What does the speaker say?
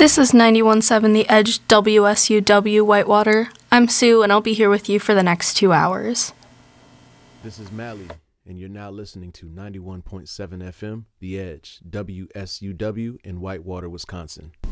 This is 91.7 The Edge WSUW Whitewater. I'm Sue, and I'll be here with you for the next 2 hours. This is Mally, and you're now listening to 91.7 FM, The Edge, WSUW in Whitewater, Wisconsin.